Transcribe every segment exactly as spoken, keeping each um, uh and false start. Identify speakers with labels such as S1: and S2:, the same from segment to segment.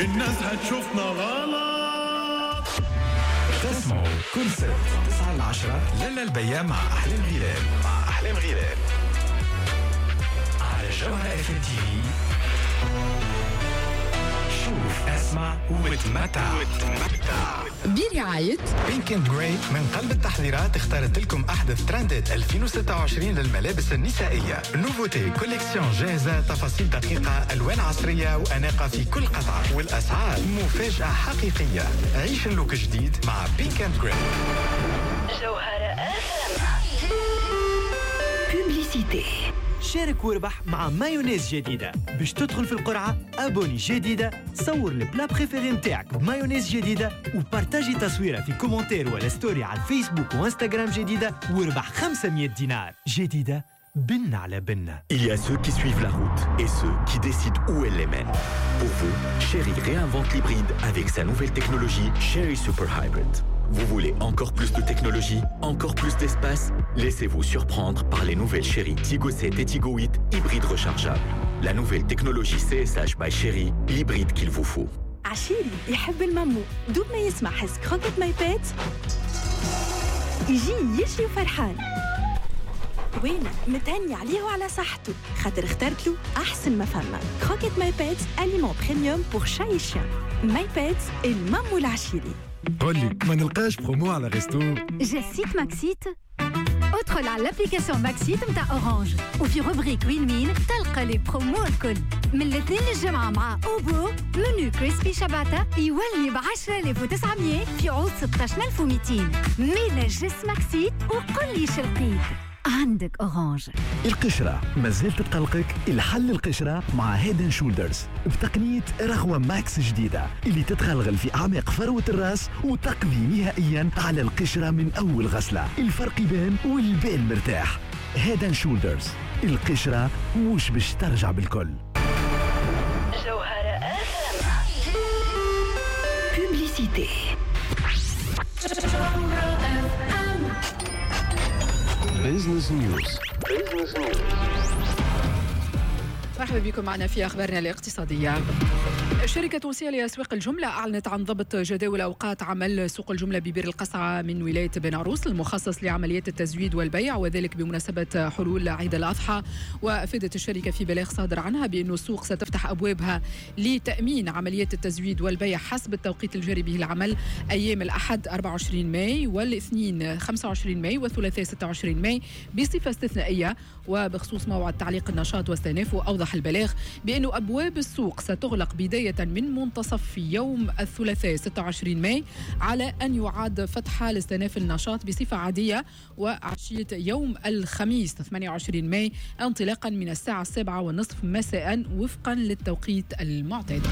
S1: الناس هتشوفنا غلط.
S2: تسمعوا كل سبت تسعة لعشرة للا البيام مع أحلام غلال مع أحلام غلال على جوهرة اف ام تي في. شوف اسمع وتمتع
S3: برعاية
S2: بينك اند جراي. من قلب التحضيرات اختارت لكم أحدث ترندات ألفين وستة وعشرين للملابس النسائية. نوفوتي كوليكسيون جاهزة، تفاصيل دقيقة، ألوان عصرية وأناقة في كل قطعة، والأسعار مفاجأة حقيقية. عيش اللوك جديد مع بينك اند جراي.
S4: جوهرة بوبليسيتي.
S5: شارك واربح مع مايونيز جديدة. باش تدخل في القرعة أبوني جديدة، صور البلا بريفيري متاعك بمايونيز جديدة وبارتاجي تصويرة في كومنتير ولا ستوري على الفيسبوك وانستغرام جديدة واربح خمسمية دينار جديدة. بن على بن.
S6: Il y a ceux qui suivent la route et ceux qui décident où elle les mène. Pour vous, Chery réinvente l'hybride avec sa nouvelle technologie Chery Super Hybrid. Vous voulez encore plus de technologie, encore plus d'espace? Laissez-vous surprendre par les nouvelles Chery Tigo sept et Tigo huit hybrides rechargeables. La nouvelle technologie C S H by Chery, l'hybride qu'il vous faut.
S7: عشيري يحب المامو، دوب ما يسمع حس كروكت ماي بيت يجي يجري وفرحان. وين متهني عليه وعلى صحته، خاطر اخترت له احسن ما فما. كروكت ماي بيت اليمون بريميوم بور شاي شيان. ماي بيت المامو العشيري.
S8: قولي ما نلقاش برومو على ريستو.
S9: جسيت ماكسيت ادخل على الابليكاسيون ماكسيت متاع اورانج وفي روبريك وين مين تلقى لي برومو الكل. من الاثنين للجمعة مع اوبو منو كريسبي شباتة يولي ب عشرة آلاف وتسعمية في عوض ستة عشر ألف ومئتين. ميلا جس ماكسيت وقل لي شلقيت عندك أورانج.
S10: القشرة ما زالت تقلقك؟ الحل القشرة مع هيد اند شولدرز بتقنية رغوة ماكس جديدة اللي تتغلغل في أعماق فروة الرأس وتقضي نهائيا على القشرة من أول غسلة. الفرق يبان والبال مرتاح. هيد اند شولدرز، القشرة مش باش ترجع بالكل.
S4: جوهرة بوبليسيتي.
S6: Business News. Business News.
S3: مرحبا بكم معنا في أخبارنا الاقتصادية. الشركة التونسية لأسواق الجملة أعلنت عن ضبط جداول أوقات عمل سوق الجملة ببير القصعة من ولاية بن عروس المخصص لعمليات التزويد والبيع، وذلك بمناسبة حلول عيد الأضحى. وأفادت الشركة في بلاغ صادر عنها بأن السوق ستفتح أبوابها لتأمين عمليات التزويد والبيع حسب التوقيت الجاري به العمل أيام الأحد أربعة وعشرين ماي والاثنين خمسة وعشرين ماي والثلاثاء ستة وعشرين ماي بصفة استثنائية. وبخصوص موعد تعليق النشاط واستئنافه أوضح البلاغ بأن أبواب السوق ستغلق بداية من منتصف يوم الثلاثاء ستة وعشرين ماي على أن يعاد فتحها لاستئناف النشاط بصفة عادية، وعشية يوم الخميس ثمانية وعشرين ماي انطلاقا من الساعة السابعة والنصف مساء وفقا للتوقيت المعتاد.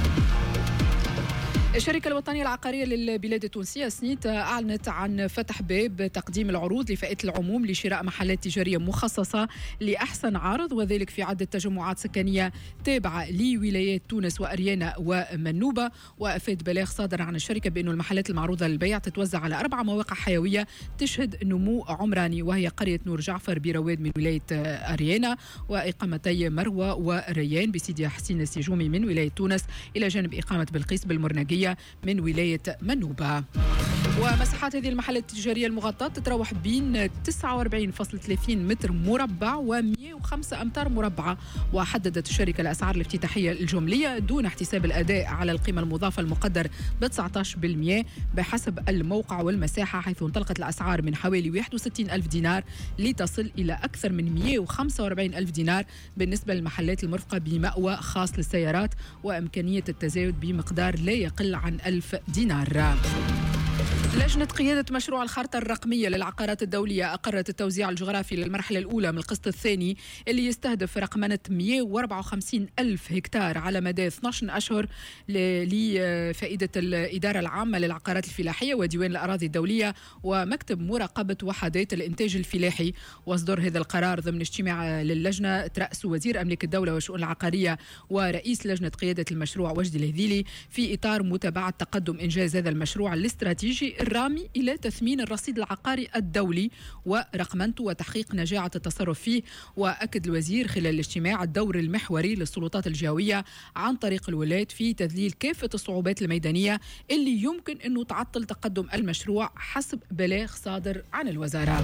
S3: الشركة الوطنية العقارية للبلاد التونسية سنيت أعلنت عن فتح باب تقديم العروض لفئة العموم لشراء محلات تجارية مخصصة لأحسن عرض، وذلك في عدة تجمعات سكنية تابعة لولايات تونس وأريانا ومنوبة. وأفاد بلاغ صادر عن الشركة بأن المحلات المعروضة للبيع تتوزع على أربع مواقع حيوية تشهد نمو عمراني، وهي قرية نور جعفر برواد من ولاية أريانا، وإقامتي مروة وريان بسيدي حسين السجومي من ولاية تونس، إلى جانب إقامة بلقيس بالمرنقية من ولاية منوبة. ومساحات هذه المحلات التجارية المغطاة تتراوح بين تسعة وأربعين فاصلة ثلاثين متر مربع ومئة وخمسة أمتار مربعة. وحددت الشركة الأسعار الافتتاحية الجملية دون احتساب الأداء على القيمة المضافة المقدر ب تسعة عشر بالمئة بحسب الموقع والمساحة، حيث انطلقت الأسعار من حوالي واحد وستين ألف دينار لتصل إلى أكثر من مئة وخمسة وأربعين ألف دينار بالنسبة للمحلات المرفقة بمأوى خاص للسيارات، وإمكانية التزايد بمقدار لا يقل عن ألف دينار. لجنة قيادة مشروع الخارطة الرقمية للعقارات الدولية أقرت التوزيع الجغرافي للمرحلة الأولى من القسط الثاني اللي يستهدف رقمنة مئة وأربعة وخمسين ألف هكتار على مدى اثنتي عشرة أشهر لفائدة الإدارة العامة للعقارات الفلاحية وديوان الأراضي الدولية ومكتب مراقبة وحدات الإنتاج الفلاحي. واصدر هذا القرار ضمن اجتماع للجنة ترأس وزير أملاك الدولة والشؤون العقارية ورئيس لجنة قيادة المشروع وجدي الهذيلي في إطار متابعة تقدم إنجاز هذا المشروع الاستراتيجي الاستراتيجي الرامي إلى تثمين الرصيد العقاري الدولي ورقمنته وتحقيق نجاعة التصرف فيه. وأكد الوزير خلال الاجتماع الدور المحوري للسلطات الجهوية عن طريق الولاة في تذليل كافة الصعوبات الميدانية اللي يمكن أنه تعطل تقدم المشروع حسب بلاغ صادر عن الوزارة.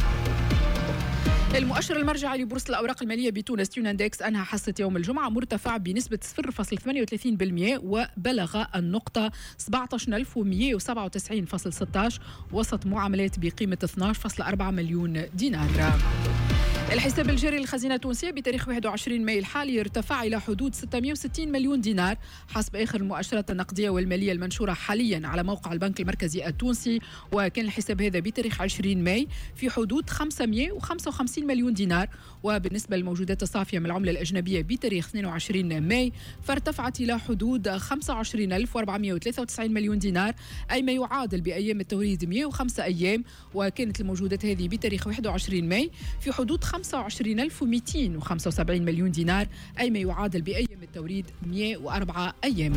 S3: المؤشر المرجعي لبورصة الأوراق المالية بتونس تيوناندكس أنهى حصة يوم الجمعة مرتفع بنسبة صفر فاصلة ثمانية وثلاثين بالمئة وبلغ النقطة سبعة عشر ألف ومئة وسبعة وتسعين فاصلة ستة عشر وسط معاملات بقيمة اثني عشر فاصلة أربعة مليون دينار. الحساب الجاري للخزينة التونسية بتاريخ واحد وعشرين ماي الحالي ارتفع إلى حدود ستمئة وستين مليون دينار حسب آخر المؤشرات النقدية والمالية المنشورة حاليا على موقع البنك المركزي التونسي. وكان الحساب هذا بتاريخ عشرين ماي في حدود خمسمئة وخمسة وخمسين مليون دينار. وبالنسبة للموجودات الصافية من العملة الأجنبية بتاريخ اثنين وعشرين ماي فارتفعت إلى حدود خمسة وعشرين ألف وأربعمئة وثلاثة وتسعين مليون دينار أي ما يعادل بأيام التوريد مئة وخمسة أيام. وكانت الموجودات هذه بتاريخ واحد وعشرين ماي في حدود خمسة وعشرين ألف ومئتين وخمسة وسبعين مليون دينار أي ما يعادل بأيام التوريد مئة وأربعة أيام.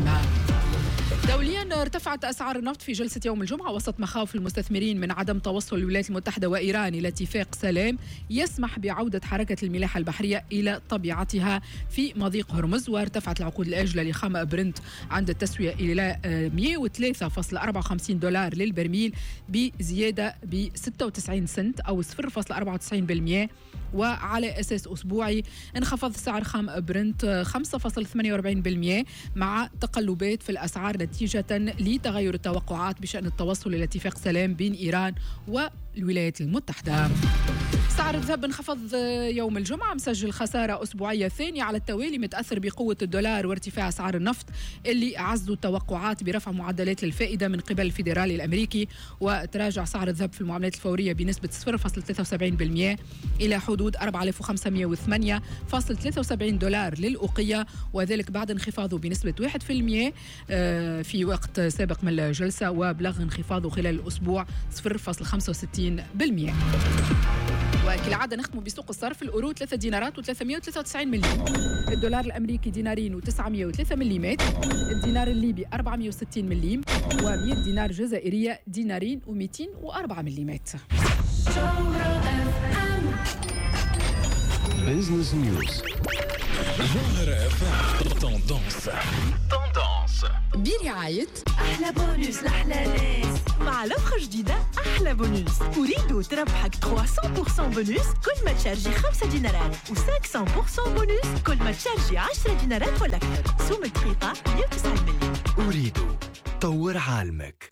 S3: دوليا ارتفعت أسعار النفط في جلسة يوم الجمعة وسط مخاوف المستثمرين من عدم توصل الولايات المتحدة وإيران إلى اتفاق سلام يسمح بعودة حركة الملاحة البحرية إلى طبيعتها في مضيق هرمز. وارتفعت العقود الآجلة لخام برنت عند التسوية إلى مئة وثلاثة فاصلة أربعة وخمسين دولار للبرميل بزيادة ب ستة وتسعين سنت أو صفر فاصلة أربعة وتسعين بالمئة. وعلى أساس أسبوعي انخفض سعر خام برنت خمسة فاصلة ثمانية وأربعين بالمئة مع تقلبات في الأسعار نتيجة لتغير التوقعات بشأن التوصل إلى اتفاق سلام بين إيران والولايات المتحدة. سعر الذهب انخفض يوم الجمعة مسجل خسارة أسبوعية ثانية على التوالي متأثر بقوة الدولار وارتفاع أسعار النفط اللي عزوا التوقعات برفع معدلات الفائدة من قبل الفيدرالي الأمريكي. وتراجع سعر الذهب في المعاملات الفورية بنسبة صفر فاصلة ثلاثة وسبعين بالمئة إلى حدود أربعة آلاف وخمسمئة وثمانية فاصلة ثلاثة وسبعين دولار للأوقية وذلك بعد انخفاضه بنسبة واحد بالمئة في وقت سابق من الجلسة وبلغ انخفاضه خلال الأسبوع صفر فاصلة خمسة وستين بالمئة. وكالعادة نختم بسوق الصرف الأورو ثلاثة دينارات وثلاثمئة وثلاثة وتسعين مليم، الدولار الأمريكي دينارين وتسعمئة وثلاثة مليمات، الدينار الليبي أربعمئة وستين مليم ومئة دينار جزائرية دينارين ومئتين وأربعة مليمات.
S11: بيزنس نيوز
S1: جوهرة اف ام توندونس توندونس
S3: برعاية
S7: أحلى بونوس لأحلى ناس مع لفخة جديدة أحلى بونوس. أريد تربحك ثلاثمئة بالمئة بونوس كل ما تشارجي خمسة دينارات و500% بونوس كل ما تشارجي عشرة دينارات ولا أكثر. سوم دقيقة مئة وتسعين مليون.
S10: أريد طور عالمك.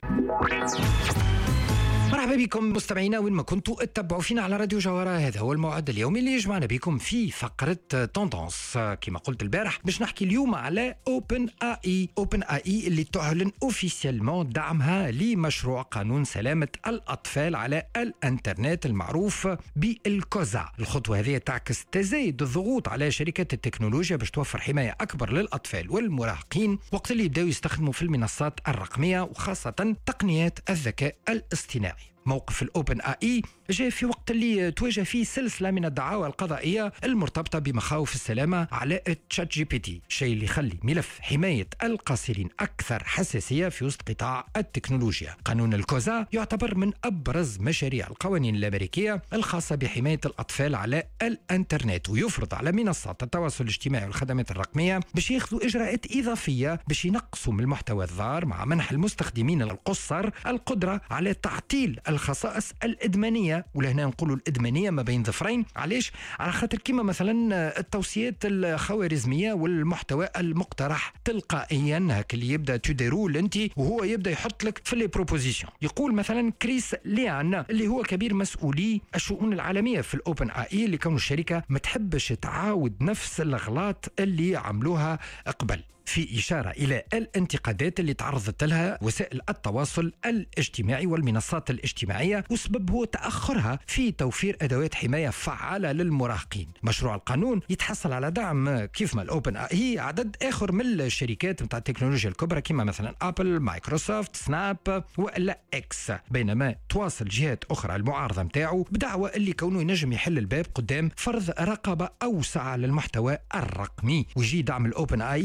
S12: مرحبا بكم مستمعينا وين ما كنتوا اتبعوا فينا على راديو جوهرة. هذا هو الموعد اليومي اللي يجمعنا بكم في فقرة توندونس. كما قلت البارح باش نحكي اليوم على اوبن اي اي اوبن اي اي اللي تعلن اوفيسيالمون دعمها لمشروع قانون سلامة الأطفال على الانترنت المعروف بالكوزا. الخطوة هذه تعكس تزايد الضغوط على شركات التكنولوجيا باش توفر حماية أكبر للأطفال والمراهقين وقت اللي يبداو يستخدموا في المنصات الرقمية وخاصة تقنيات الذكاء الاصطناعي. موقف الأوبن آي إي جاء في وقت اللي تواجه فيه سلسلة من الدعاوى القضائية المرتبطة بمخاوف السلامة على تشات جي بي تي، شيء اللي يخلي ملف حماية القاصرين أكثر حساسية في وسط قطاع التكنولوجيا. قانون الكوزا يعتبر من أبرز مشاريع القوانين الأمريكية الخاصة بحماية الأطفال على الانترنت ويفرض على منصات التواصل الاجتماعي والخدمات الرقمية باش ياخذوا إجراءات إضافية باش ينقصوا من المحتوى الضار مع منح المستخدمين القصر القدرة على تعطيل الخصائص الإدمانية. ولهنا نقولوا الإدمانية ما بين ظفرين. علاش؟ على خاطر كما مثلا التوصيات الخوارزمية والمحتوى المقترح تلقائيا هك اللي يبدأ تديرول انت وهو يبدأ يحط لك في لي بروبوزيشن. يقول مثلا كريس ليان اللي هو كبير مسؤولي الشؤون العالمية في الأوبن آي إي اللي كانوا الشركة ما تحبش تعاود نفس الأغلاط اللي عملوها قبل، في إشارة إلى الانتقادات اللي تعرضت لها وسائل التواصل الاجتماعي والمنصات الاجتماعية وسبب هو تأخرها في توفير أدوات حماية فعالة للمراهقين. مشروع القانون يتحصل على دعم كيف ما الأوبن آي إي عدد آخر من الشركات متاع التكنولوجيا الكبرى كما مثلا أبل، مايكروسوفت، سناب ولا إكس، بينما تواصل جهات أخرى المعارضة متاعه بدعوى اللي كونه ينجم يحل الباب قدام فرض رقابة أوسع للمحتوى الرقمي. ويجي دعم الأوبن آي إي للقانون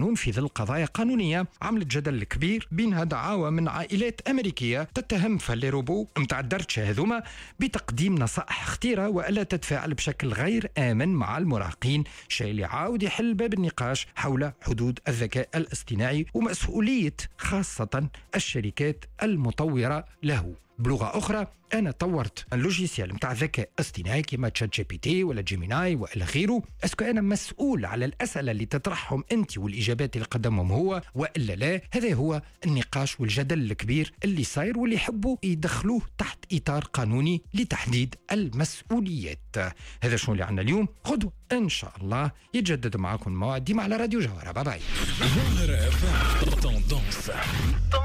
S12: القانون في ظل قضايا قانونية عملت جدل كبير بينها دعاوى من عائلات أمريكية تتهم فالي روبو متاع الدرتشة هذوما بتقديم نصائح خطيرة وألا تتفاعل بشكل غير آمن مع المراهقين، شيء اللي عاود يحل باب النقاش حول حدود الذكاء الاصطناعي ومسؤولية خاصة الشركات المطورة له. بلغة أخرى، أنا طورت اللوجيسيال متاع الذكاء الاصطناعي كما تشات جي بي تي ولا جيميناي وإلى غيره، أسكو أنا مسؤول على الأسئلة اللي تطرحهم أنت والإجابات اللي قدمهم هو وإلا لا؟ هذا هو النقاش والجدل الكبير اللي صاير واللي يحبوا يدخلوه تحت إطار قانوني لتحديد المسؤوليات. هذا شنو اللي عنا اليوم. غدوة إن شاء الله يتجدد معكم موعد ديما على راديو جوهرة. باي باي.